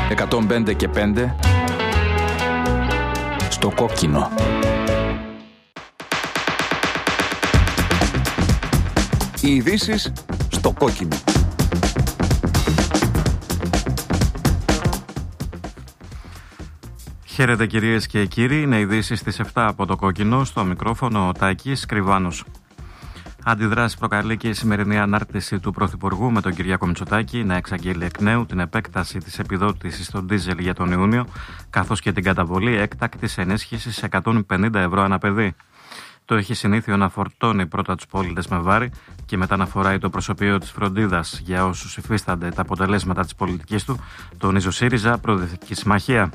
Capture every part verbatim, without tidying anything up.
εκατόν πέντε και πέντε στο κόκκινο. Οι ειδήσεις στο κόκκινο. Χαίρετε κυρίες και κύριοι, είναι ειδήσεις στις επτά από το κόκκινο, στο μικρόφωνο ο Τάκης Κρυβάνος. Αντιδράσεις προκαλεί και η σημερινή ανάρτηση του Πρωθυπουργού με τον Κυριάκο Μητσοτάκη να εξαγγείλει εκ νέου την επέκταση της επιδότησης στον ντίζελ για τον Ιούνιο, καθώς και την καταβολή έκτακτης ενίσχυσης εκατόν πενήντα ευρώ ανά παιδί. Το έχει συνήθειο να φορτώνει πρώτα τους πολίτες με βάρη και μετά να φοράει το προσωπείο της φροντίδας για όσους υφίστανται τα αποτελέσματα της πολιτικής του, τονίζει ο ΣΥΡΙΖΑ Προοδευτική Συμμαχία.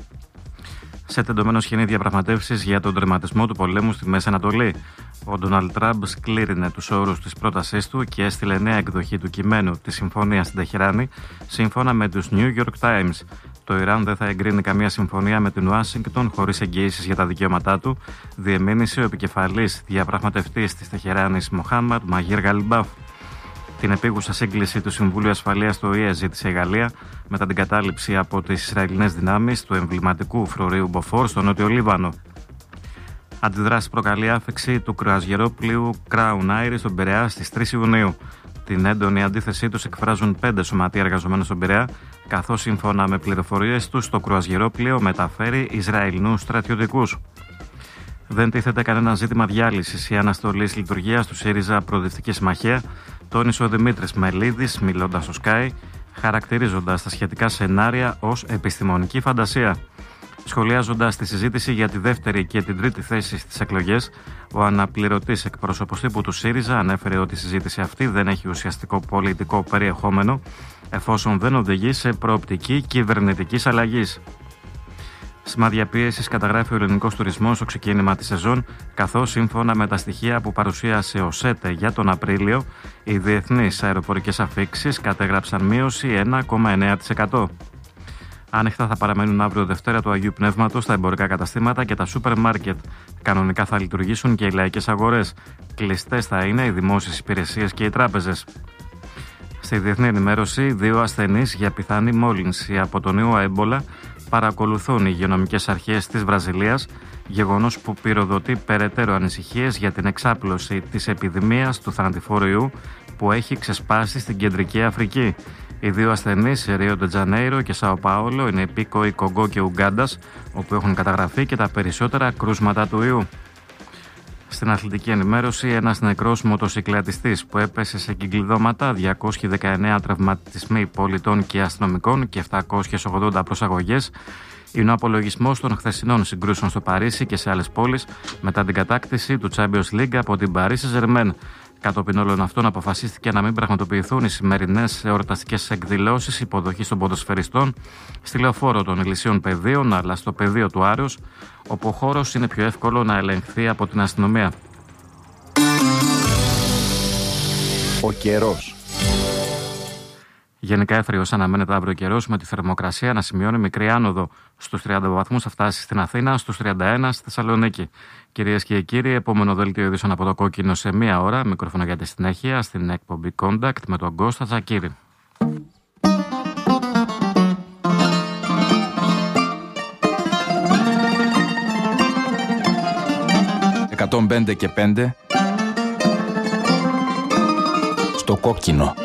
Σε τεντωμένο σκηνή διαπραγματεύσεις για τον τερματισμό του πολέμου στη Μέση Ανατολή. Ο Ντόναλντ Τραμπ σκλήρινε τους όρους της πρότασής του και έστειλε νέα εκδοχή του κειμένου της συμφωνίας στην Τεχεράνη, σύμφωνα με τους New York Times. Το Ιράν δεν θα εγκρίνει καμία συμφωνία με την Ουάσιγκτον χωρίς εγγυήσεις για τα δικαιώματά του, διεμήνυσε ο επικεφαλής διαπραγματευτής της Τεχεράνης Μοχάμαντ Μαγίρ Γαλιμπάφ. Την επίγουσα σύγκληση του Συμβουλίου Ασφαλείας του Ο Η Ε ζήτησε η Γαλλία μετά την κατάληψη από τις Ισραηλινές δυνάμεις του εμβληματικού φρουρίου Μποφόρ στο Νότιο Λίβανο. Αντιδράσει προκαλεί άφηξη του κρουαζιερόπλοιου Crown Airy στον Πειραιά στις τρεις Ιουνίου. Την έντονη αντίθεσή τους εκφράζουν πέντε σωματεία εργαζομένων στον Πειραιά, καθώς σύμφωνα με πληροφορίες τους το κρουαζιερόπλοιο μεταφέρει Ισραηλινούς στρατιωτικούς. Δεν τίθεται κανένα ζήτημα διάλυσης ή αναστολής λειτουργίας του ΣΥΡΙΖΑ Προοδευτική Συμμαχία, τόνισε ο Δημήτρης Μελίδης, μιλώντας στο Sky, χαρακτηρίζοντας τα σχετικά σενάρια ως επιστημονική φαντασία. Σχολιάζοντας τη συζήτηση για τη δεύτερη και την τρίτη θέση στις εκλογές, ο αναπληρωτής εκπρόσωπος τύπου του ΣΥΡΙΖΑ ανέφερε ότι η συζήτηση αυτή δεν έχει ουσιαστικό πολιτικό περιεχόμενο, εφόσον δεν οδηγεί σε προοπτική κυβερνητικής αλλαγής. Σημάδια πίεσης καταγράφει ο ελληνικός τουρισμός στο ξεκίνημα της σεζόν, καθώς σύμφωνα με τα στοιχεία που παρουσίασε ο ΣΕΤΕ για τον Απρίλιο, οι διεθνείς αεροπορικές αφίξεις κατέγραψαν μείωση ένα κόμμα εννέα τοις εκατό. Άνοιχτα θα παραμένουν αύριο Δευτέρα του Αγίου Πνεύματος τα εμπορικά καταστήματα και τα σούπερ μάρκετ. Κανονικά θα λειτουργήσουν και οι λαϊκές αγορές. Κλειστές θα είναι οι δημόσιες υπηρεσίες και οι τράπεζες. Στη διεθνή ενημέρωση, δύο ασθενείς για πιθανή μόλυνση από τον ιό έμπολα παρακολουθούν οι υγειονομικές αρχές της Βραζιλίας, γεγονός που πυροδοτεί περαιτέρω ανησυχίες για την εξάπλωση της επιδημίας του θανατηφόρου ιού που έχει ξεσπάσει στην Κεντρική Αφρική. Οι δύο ασθενείς, Ρίο ντε Τζανέιρο και Σάο Πάολο, είναι υπήκοοι Κογκό και Ουγκάντας, όπου έχουν καταγραφεί και τα περισσότερα κρούσματα του ιού. Στην αθλητική ενημέρωση, ένας νεκρός μοτοσικλετιστής που έπεσε σε κυκλειδώματα, διακόσιοι δεκαεννέα τραυματισμοί πολιτών και αστυνομικών και επτακόσιες ογδόντα προσαγωγές, είναι ο απολογισμός των χθεσινών συγκρούσεων στο Παρίσι και σε άλλες πόλεις μετά την κατάκτηση του Champions League από την Paris Saint-Germain. Κατόπιν όλων αυτών, αποφασίστηκε να μην πραγματοποιηθούν οι σημερινές εορταστικές εκδηλώσεις υποδοχής των ποδοσφαιριστών στη λεωφόρο των Ηλυσίων Πεδίων, αλλά στο πεδίο του Άρεως, όπου ο χώρος είναι πιο εύκολο να ελεγχθεί από την αστυνομία. Ο καιρός. Γενικά έφριος αναμένεται αύριο καιρός, με τη θερμοκρασία να σημειώνει μικρή άνοδο. Στους τριάντα βαθμούς θα φτάσει στην Αθήνα, στους τριάντα ένα στη Θεσσαλονίκη. Κυρίες και κύριοι, επόμενο δελτίο ειδήσεων από το κόκκινο σε μία ώρα. Μικρόφωνο για τη συνέχεια στην εκπομπή Contact με τον Κώστα Τσακίρη. εκατόν πέντε και πέντε στο κόκκινο.